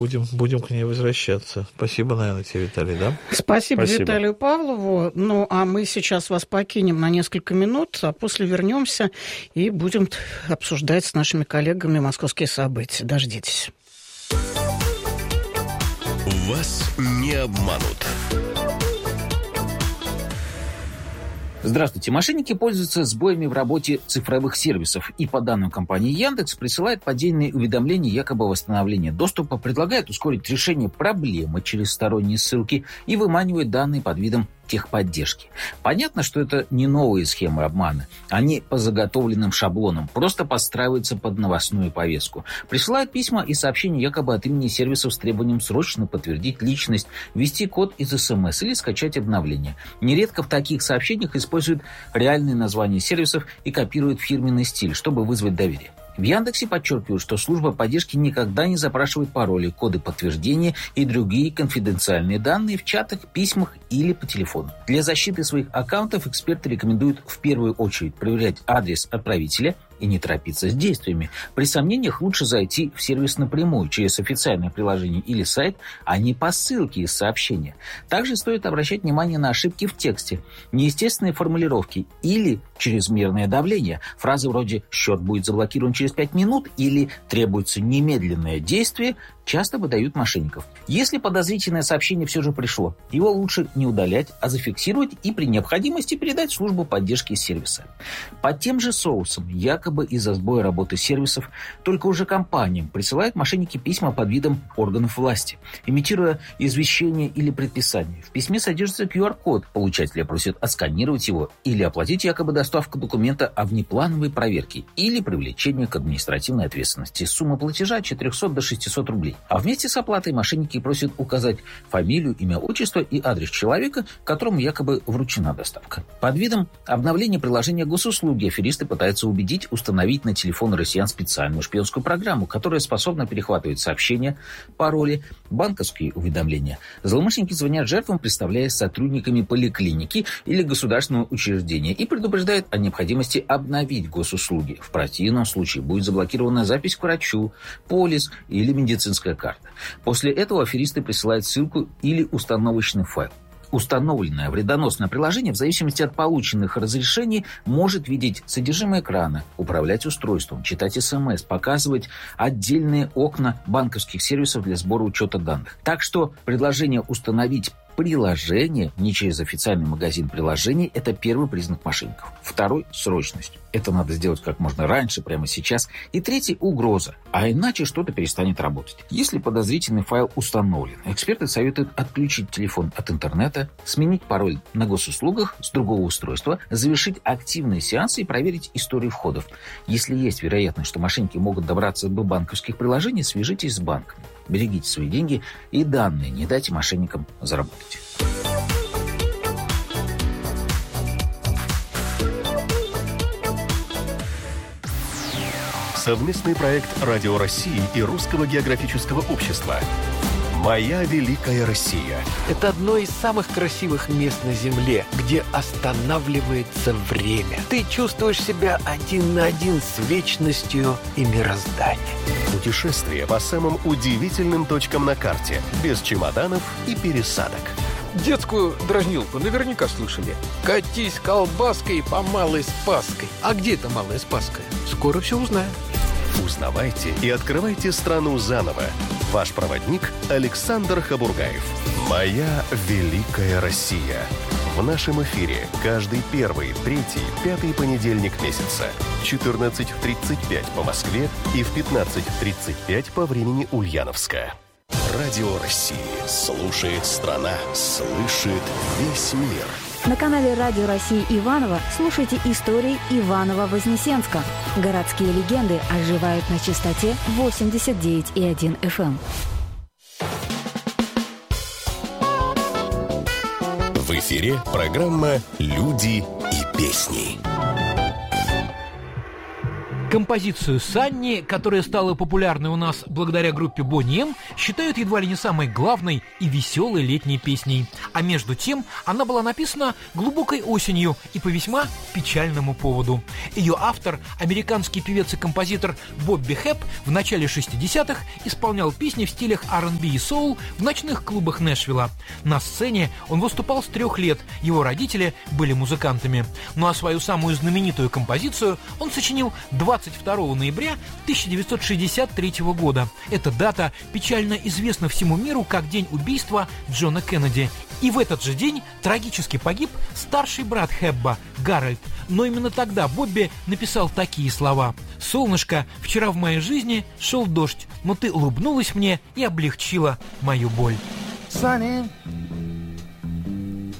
Будем к ней возвращаться. Спасибо, наверное, тебе, Виталий, да? Спасибо Виталию Павлову. Ну, а мы сейчас вас покинем на несколько минут, а после вернемся и будем обсуждать с нашими коллегами московские события. Дождитесь. Вас не обманут. Здравствуйте. Мошенники пользуются сбоями в работе цифровых сервисов и, по данным компании Яндекс, присылают поддельные уведомления якобы о восстановлении доступа, предлагают ускорить решение проблемы через сторонние ссылки и выманивают данные под видом техподдержки. Понятно, что это не новые схемы обмана. Они по заготовленным шаблонам, просто подстраиваются под новостную повестку. Присылают письма и сообщения якобы от имени сервисов с требованием срочно подтвердить личность, ввести код из СМС или скачать обновление. Нередко в таких сообщениях используют реальные названия сервисов и копируют фирменный стиль, чтобы вызвать доверие. В Яндексе подчеркивают, что служба поддержки никогда не запрашивает пароли, коды подтверждения и другие конфиденциальные данные в чатах, письмах или по телефону. Для защиты своих аккаунтов эксперты рекомендуют в первую очередь проверять адрес отправителя и не торопиться с действиями. При сомнениях лучше зайти в сервис напрямую, через официальное приложение или сайт, а не по ссылке из сообщения. Также стоит обращать внимание на ошибки в тексте, неестественные формулировки или чрезмерное давление. Фразы вроде «счет будет заблокирован через 5 минут» или «требуется немедленное действие» часто выдают мошенников. Если подозрительное сообщение все же пришло, его лучше не удалять, а зафиксировать и при необходимости передать в службу поддержки сервиса. Под тем же соусом, якобы из-за сбоя работы сервисов, только уже компаниям присылают мошенники письма под видом органов власти, имитируя извещение или предписание. В письме содержится QR-код, получателя просят отсканировать его или оплатить якобы доставку документа о внеплановой проверке или привлечение к административной ответственности. Сумма платежа от 400 до 600 рублей. А вместе с оплатой мошенники просят указать фамилию, имя, отчество и адрес человека, которому якобы вручена доставка. Под видом обновления приложения госуслуги аферисты пытаются убедить установить на телефон россиян специальную шпионскую программу, которая способна перехватывать сообщения, пароли, банковские уведомления. Злоумышленники звонят жертвам, представляясь сотрудниками поликлиники или государственного учреждения, и предупреждают о необходимости обновить госуслуги. В противном случае будет заблокирована запись к врачу, полис или медицинская карта. После этого аферисты присылают ссылку или установочный файл. Установленное вредоносное приложение в зависимости от полученных разрешений может видеть содержимое экрана, управлять устройством, читать СМС, показывать отдельные окна банковских сервисов для сбора учета данных. Так что предложение установить приложение не через официальный магазин приложений – это первый признак мошенников. Второй – срочность. Это надо сделать как можно раньше, прямо сейчас. И третий – угроза. А иначе что-то перестанет работать. Если подозрительный файл установлен, эксперты советуют отключить телефон от интернета, сменить пароль на госуслугах с другого устройства, завершить активные сеансы и проверить историю входов. Если есть вероятность, что мошенники могут добраться до банковских приложений, свяжитесь с банком. Берегите свои деньги и данные, не дайте мошенникам заработать. Совместный проект «Радио России» и Русского географического общества «Моя великая Россия». Это одно из самых красивых мест на Земле, где останавливается время. Ты чувствуешь себя один на один с вечностью и мирозданием. Путешествие по самым удивительным точкам на карте, без чемоданов и пересадок. Детскую дразнилку наверняка слышали. Катись колбаской по Малой Спасской. А где эта Малая Спасская? Скоро все узнаем. Узнавайте и открывайте страну заново. Ваш проводник Александр Хабургаев. «Моя великая Россия». В нашем эфире каждый первый, третий, пятый понедельник месяца. 14:35 по Москве и в 15:35 по времени Ульяновска. Радио России. Слушает страна. Слышит весь мир. На канале Радио России Иваново слушайте истории Иваново-Вознесенска. Городские легенды оживают на частоте 89,1 FM. В эфире программа «Люди и песни». Композицию «Санни», которая стала популярной у нас благодаря группе Boney M, считают едва ли не самой главной и веселой летней песней. А между тем, она была написана глубокой осенью и по весьма печальному поводу. Ее автор, американский певец и композитор Бобби Хэп, в начале 60-х исполнял песни в стилях R&B и соул в ночных клубах Нэшвилла. На сцене он выступал с 3 лет, его родители были музыкантами. Ну а свою самую знаменитую композицию он сочинил 22 ноября 1963 года. Эта дата печально известна всему миру как день убийства Джона Кеннеди. И в этот же день трагически погиб старший брат Хэбба, Гарольд. Но именно тогда Бобби написал такие слова: «Солнышко, вчера в моей жизни шел дождь, но ты улыбнулась мне и облегчила мою боль». Sunny,